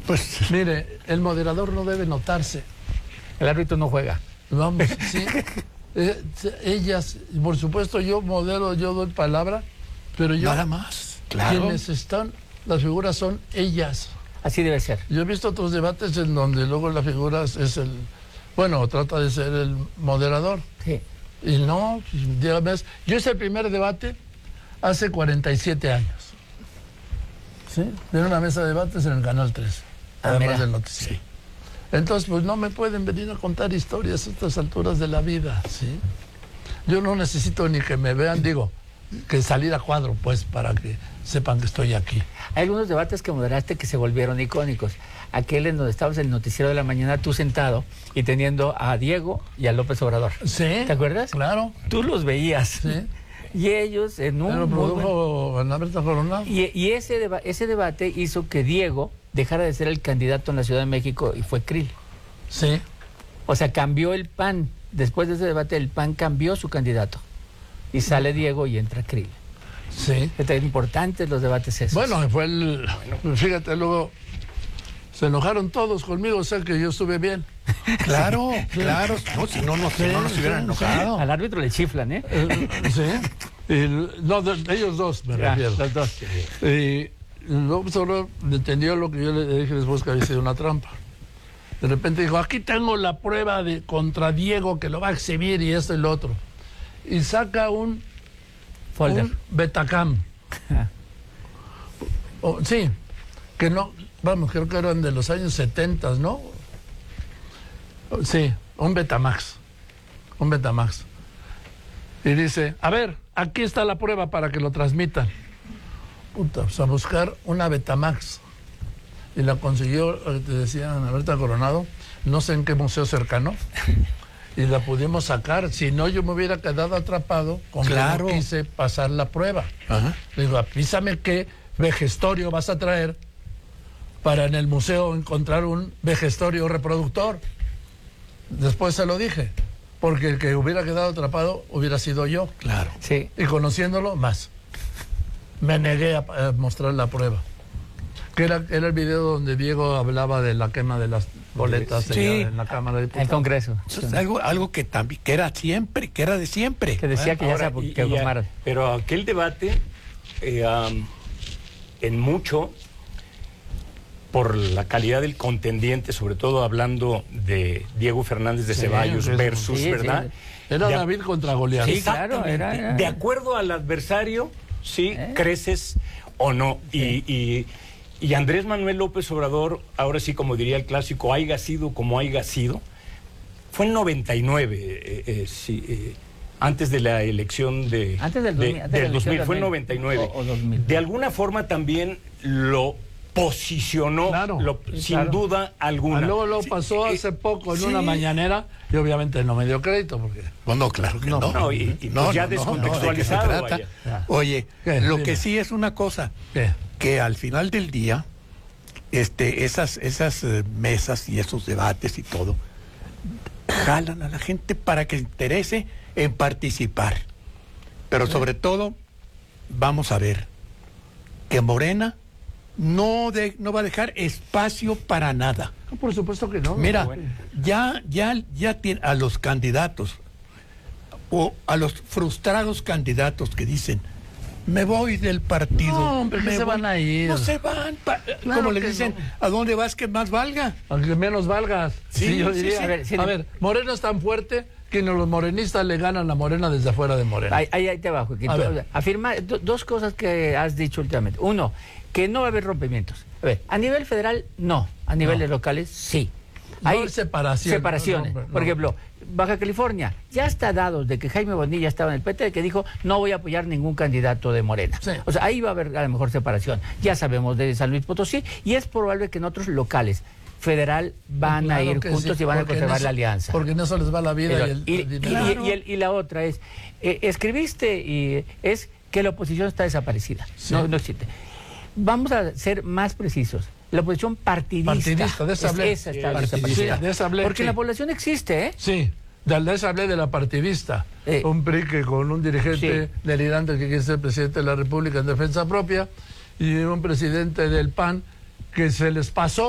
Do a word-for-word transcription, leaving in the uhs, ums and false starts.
Pues mire, el moderador no debe notarse. El árbitro no juega. Vamos, sí. Eh, ellas, por supuesto, yo modelo, yo doy palabra, pero yo... Nada más, claro. Quienes están, las figuras son ellas. Así debe ser. Yo he visto otros debates en donde luego la figura es el... Bueno, trata de ser el moderador. Sí. Y no, dígame, yo hice el primer debate hace cuarenta y siete años. ¿Sí? En una mesa de debates en el Canal tres, Ah, además mira. del noticiero. Sí. Entonces, pues no me pueden venir a contar historias a estas alturas de la vida, ¿sí? Yo no necesito ni que me vean, digo, que salir a cuadro, pues, para que sepan que estoy aquí. Hay algunos debates que moderaste que se volvieron icónicos. Aquel en donde estabas en el noticiero de la mañana, tú sentado y teniendo a Diego y a López Obrador. Sí. ¿Te acuerdas? Claro. Tú los veías. Sí. Y ellos en un... Pero muy buen- produjo Ana Berta Coronado. Y, y ese, deba- ese debate hizo que Diego dejara de ser el candidato en la Ciudad de México y fue Krill. Sí. O sea, cambió el P A N. Después de ese debate, el P A N cambió su candidato. Y sale Diego y entra Krill. Sí. Están importantes los debates esos. Bueno, fue el... Fíjate, luego se enojaron todos conmigo, o sea que yo estuve bien. Claro, claro. No, si no, no, si no nos Sí, hubieran sí, enojado. Al árbitro le chiflan, ¿eh? Eh, sí. Y, no, de, ellos dos, me Ya, refiero. los dos. Y luego solo entendió lo que yo le dije después, que había sido una trampa. De repente dijo, aquí tengo la prueba de contra Diego que lo va a exhibir y esto y lo otro. Y saca un, Folder. un Betacam. O- sí, que no, vamos, creo que eran de los años setenta, ¿no? Sí, un Betamax. Un Betamax. Y dice, a ver, aquí está la prueba para que lo transmitan. Puta, pues a buscar una Betamax. Y la consiguió, eh, te decía Ana Berta Coronado, no sé en qué museo cercano. Y la pudimos sacar. Si no, yo me hubiera quedado atrapado con Claro. que no quise pasar la prueba. Ajá. Le digo, avísame qué vejestorio vas a traer para en el museo encontrar un vejestorio reproductor. Después se lo dije, porque el que hubiera quedado atrapado hubiera sido yo. Claro. Sí. Y conociéndolo, más. Me negué a, a mostrar la prueba. Que era, era el video donde Diego hablaba de la quema de las boletas Sí. allá en la Cámara de El Diputados. Congreso. Eso es algo, algo que también, que era siempre, que era de siempre. Que decía que ya Ahora, se y- que y ya- formaron. pero aquel debate, eh, um, en mucho, por la calidad del contendiente, sobre todo hablando de Diego Fernández de Sí, Ceballos es- versus, sí, ¿verdad? sí. Era De- David contra Goliat. Sí, claro, Exactamente. era- era- De acuerdo al adversario, sí, ¿Eh? creces o no. Y, y, y Andrés Manuel López Obrador, ahora sí, como diría el clásico, haiga sido como haiga sido, fue en noventa y nueve, eh, eh, sí, eh, antes de la elección de, Antes del de- dos mil, antes de la del dos mil, elección fue en del noventa y nueve. o- o dos mil. De alguna forma también lo posicionó, Claro, lo- sí, sin claro. duda Ah, alguna. luego lo Sí, pasó eh, hace poco en sí. una mañanera y obviamente no me dio crédito porque... No, no, claro que no. No, no, y- y pues ya ¿de qué se descontextualizado, trata? vaya. Oye, ¿Qué? lo Dime. que sí es una cosa, ¿Qué? que al final del día, este, esas, esas eh, mesas y esos debates y todo, jalan a la gente para que se interese en participar. Pero sobre todo, vamos a ver que Morena no, de, no va a dejar espacio para nada. No, por supuesto que no. Mira, Bueno. ya, ya, ya tiene a los candidatos o a los frustrados candidatos que dicen, me voy del partido. No, hombre, ¿qué me se voy". van a ir? No se van. pa- Claro como les que dicen, no. ¿a dónde vas que más valga? Aunque menos valgas. Sí, yo sí, diría. sí. A ver, a ver, Morena es tan fuerte que ni los morenistas le ganan a Morena desde afuera de Morena. Ahí, ahí, ahí te bajo. A ver. Afirma do- dos cosas que has dicho últimamente. Uno, que no va a haber rompimientos. A ver, a nivel federal, no. A niveles locales, sí. No hay separación, separaciones. no, no, no. Por ejemplo, Baja California, ya está dado de que Jaime Bonilla estaba en el P T, que dijo, no voy a apoyar ningún candidato de Morena. Sí. O sea, ahí va a haber a lo mejor separación. Ya sabemos de San Luis Potosí, y es probable que en otros locales federal van Claro a ir que juntos sí, y van a porque en conservar eso- la alianza. Porque en eso les va la vida y el, Y, el y- dinero. y- y el- y la otra es, eh, escribiste y es que la oposición está desaparecida, Sí. no, no existe. Vamos a ser más precisos. La oposición partidista, Partidista, de esa es- hablé. esa está Partidista, desaparecida. de esa hablé, Porque sí. la población existe, ¿eh? Sí, de les hablé de la partidista. Eh. Un P R I que con un dirigente Sí. delirante que quiere ser presidente de la República en defensa propia y un presidente del P A N que se les pasó